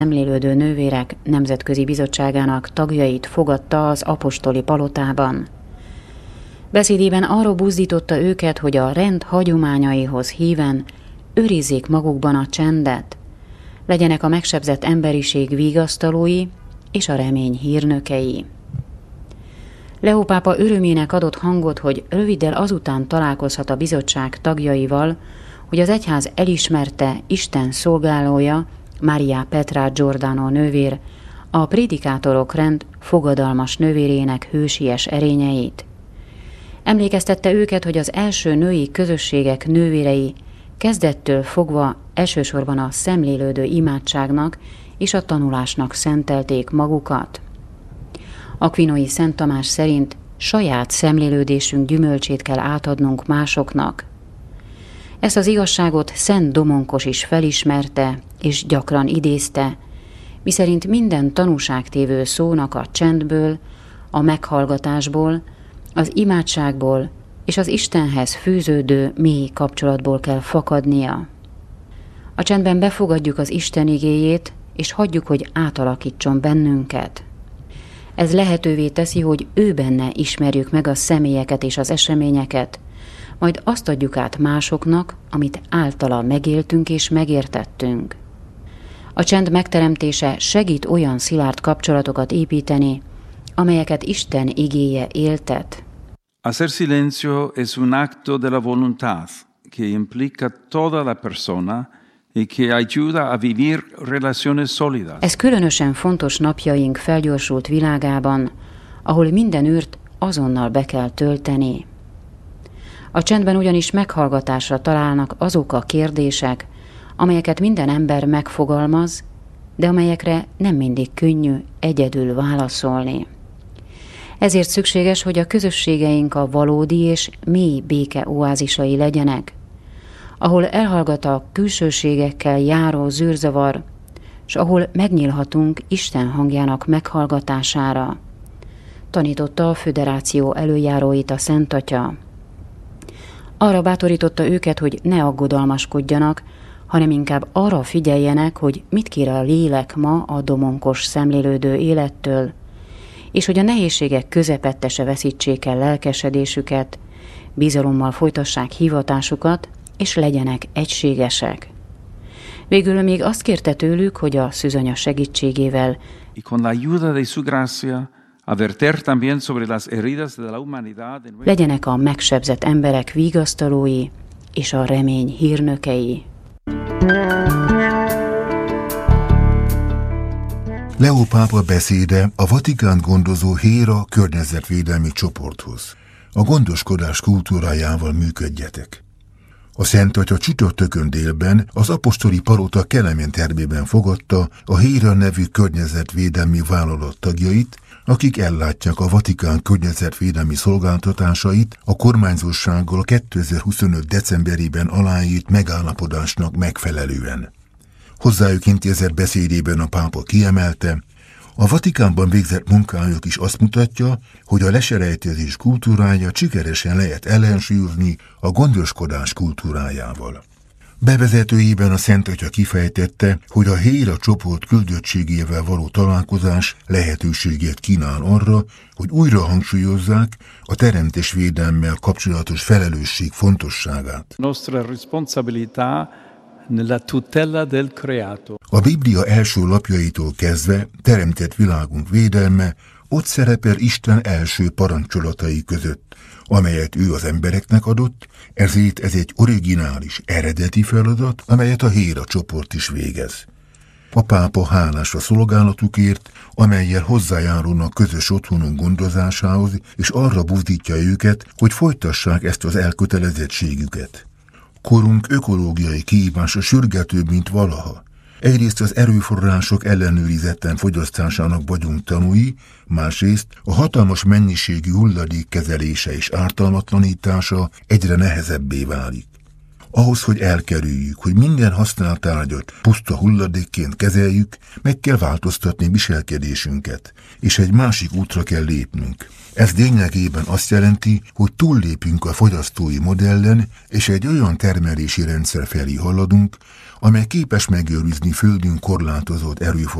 Szemlélődő nővérek nemzetközi bizottságának tagjait fogadta az apostoli palotában. Beszédében arra buzdította őket, hogy a rend hagyományaihoz híven őrizzék magukban a csendet, legyenek a megsebzett emberiség vigasztalói és a remény hírnökei. Leó pápa örömének adott hangot, hogy röviddel azután találkozhat a bizottság tagjaival, hogy az egyház elismerte Isten szolgálója, Maria Petra Giordano nővér, a prédikátorok rend fogadalmas nővérének hősies erényeit. Emlékeztette őket, hogy az első női közösségek nővérei kezdettől fogva elsősorban a szemlélődő imádságnak és a tanulásnak szentelték magukat. Aquinnói Szent Tamás szerint saját szemlélődésünk gyümölcsét kell átadnunk másoknak. Ezt az igazságot Szent Domonkos is felismerte és gyakran idézte, miszerint minden tanúságtévő szónak a csendből, a meghallgatásból, az imádságból és az Istenhez fűződő mély kapcsolatból kell fakadnia. A csendben befogadjuk az Isten igéjét, és hagyjuk, hogy átalakítson bennünket. Ez lehetővé teszi, hogy ő benne ismerjük meg a személyeket és az eseményeket, majd azt adjuk át másoknak, amit általa megéltünk és megértettünk. A csend megteremtése segít olyan szilárd kapcsolatokat építeni, amelyeket Isten igéje éltet. Hacer silencio es un acto de la voluntad que implica toda la persona y que ayuda a vivir relaciones sólidas. Ez különösen fontos napjaink felgyorsult világában, ahol minden űrt azonnal be kell tölteni. A csendben ugyanis meghallgatásra találnak azok a kérdések, amelyeket minden ember megfogalmaz, de amelyekre nem mindig könnyű egyedül válaszolni. Ezért szükséges, hogy a közösségeink a valódi és mély béke oázisai legyenek, ahol elhallgat a külsőségekkel járó zűrzavar, s ahol megnyílhatunk Isten hangjának meghallgatására, tanította a föderáció előjáróit a Szent Atya. Arra bátorította őket, hogy ne aggodalmaskodjanak, hanem inkább arra figyeljenek, hogy mit kér a lélek ma a domonkos szemlélődő élettől, és hogy a nehézségek közepette se veszítsék el lelkesedésüket, bizalommal folytassák hivatásukat, és legyenek egységesek. Végül még azt kérte tőlük, hogy a szűzanya segítségével legyenek a megsebzett emberek vigasztalói és a remény hírnökei. Leó pápa beszéde a Vatikánt gondozó HÉRA környezetvédelmi csoporthoz. A gondoskodás kultúrájával működjetek. A Szent Atya csütörtökön délben az apostoli palota Kelemen termében fogadta a HÉRA nevű környezetvédelmi vállalat tagjait, akik ellátják a Vatikán környezetvédelmi szolgáltatásait a kormányzósággal 2025. decemberében aláírt megállapodásnak megfelelően. Hozzájuk intézett beszédében a pápa kiemelte, a Vatikánban végzett munkájuk is azt mutatja, hogy a leselejtezés kultúrája sikeresen lehet ellensúlyozni a gondoskodás kultúrájával. Bevezetőjében a Szent Atya kifejtette, hogy a HÉRA csoport küldöttségével való találkozás lehetőséget kínál arra, hogy újra hangsúlyozzák a teremtésvédelemmel kapcsolatos felelősség fontosságát. A Biblia első lapjaitól kezdve teremtett világunk védelme ott szerepel Isten első parancsolatai között, amelyet ő az embereknek adott, ezért ez egy originális, eredeti feladat, amelyet a HÉRA csoport is végez. A pápa hálás a szolgálatukért, amellyel hozzájárulnak közös otthonunk gondozásához, és arra buzdítja őket, hogy folytassák ezt az elkötelezettségüket. Korunk ökológiai kihívása sürgetőbb, mint valaha. Egyrészt az erőforrások ellenőrizetten fogyasztásának vagyunk tanúi, másrészt a hatalmas mennyiségű hulladék kezelése és ártalmatlanítása egyre nehezebbé válik. Ahhoz, hogy elkerüljük, hogy minden használt tárgyat puszta hulladékként kezeljük, meg kell változtatni viselkedésünket, és egy másik útra kell lépnünk. Ez lényegében azt jelenti, hogy túllépünk a fogyasztói modellen, és egy olyan termelési rendszer felé haladunk, amely képes megőrizni földünk korlátozott erőforrásait.